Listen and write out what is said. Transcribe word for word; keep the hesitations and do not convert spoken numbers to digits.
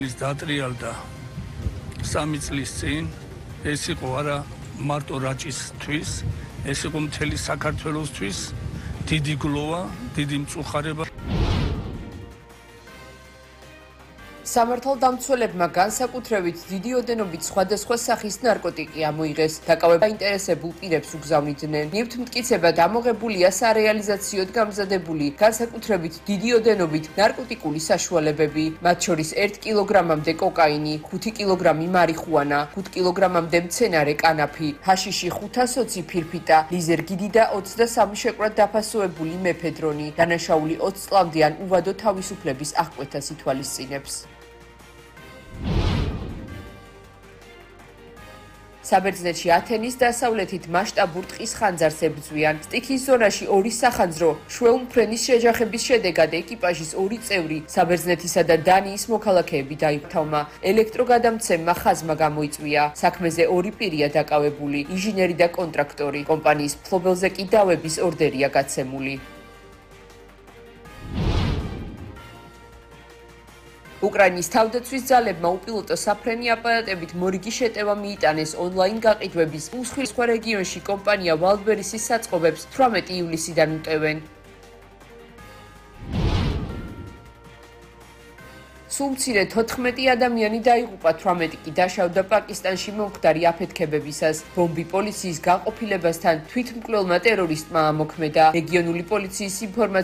ის დაატრიალდა სამი წლის წინ, ეს იყო არა მარტო რაჭისთვის, ეს იყო მთელი საქართველოსთვის დიდი გლოვა, დიდი მწუხარება. სამართალდამცველებმა განსაკუთრებით დიდი ოდენობით სხვადასხვა სახის ნარკოტიკი ამოიღეს. დაკავება ინტერესებულ პირებს უგზავნიდნენ. ნივთმტკიცებად ამოღებულია სარეალიზაციოდ გამზადებული, განსაკუთრებით დიდი ოდენობით ნარკოტიკული საშუალებები, მათ შორის ერთ კილოგრამამდე კოკაინი, ხუთი კილოგრამი მარიხუანა, ხუთ კილოგრამამდე მცენარე კანაფი, ჰაშიში ხუთასოცი ფირფიტა, ლიზერგიდი და ოცდასამი შეკვრად დაფასოებული მეფედრონი. დანაშაული ოცი წლამდე ან უვადო თავისუფლების აღკვეთას ითვალისწინებს. საბერძნეთში ათენის დასავლეთით მასშტაბურ ტყის ხანძარს ებრძვიან. სტიქის ზონაში ორი სახანძრო შვეულმფრენის შეჯახების შედეგად ეკიპაჟის ორი წევრი საბერძნეთისა და დანიის მოქალაქეები დაითავმა. ელექტროგადამცემმა ხაზმა გამოიწვია. საქმეზე ორი პირია დაკავებული, ინჟინერი და კონტრაქტორი. კომპანიის მფლობელზე კი დავების ორდერია გაცემული. უკრაინის თავდაცვის ძალებმა უპილოტო საფრენი აპარატებით მორიგი შეტევა მიიტანეს ონლაინ გაყიდვების უმსხვილ სხვა რეგიონში კომპანია Wildberries-ის საწყობებს თვრამეტი ივლისიდან უტევენ. სულ მცირე თოთხმეტი ადამიანი დაიღუპა, თვრამეტი კი დაშავდა პაკისტანში მომხდარი აფეთქებებისას. ბომბი პოლიციის განყოფილებასთან თვითმკვლელმა ტერორისტმა ამოქმედა. რეგიონული პოლიციის ინფორმაციით